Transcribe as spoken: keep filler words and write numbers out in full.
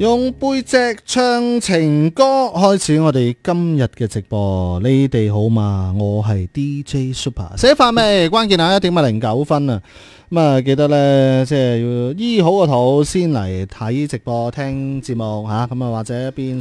用背脊唱情歌開始我哋今日嘅直播，你哋好嘛？我係 D J Super， 寫飯未？關鍵係一點啊零九分啊！咁啊，記得呢，即係要醫好個肚先嚟睇直播聽節目吓，咁啊或者一邊